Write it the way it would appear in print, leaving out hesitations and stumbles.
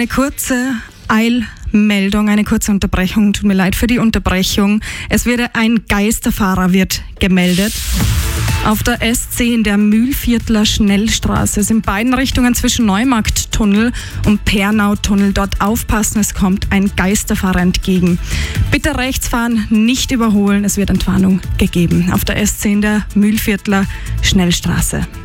Eine kurze Eilmeldung, eine kurze Unterbrechung. Tut mir leid für die Unterbrechung. Ein Geisterfahrer wird gemeldet. Auf der S10 in der Mühlviertler Schnellstraße ist in beiden Richtungen zwischen Neumarkttunnel und Pernautunnel. Dort aufpassen, es kommt ein Geisterfahrer entgegen. Bitte rechts fahren, nicht überholen, es wird Entwarnung gegeben. Auf der S10 der Mühlviertler Schnellstraße.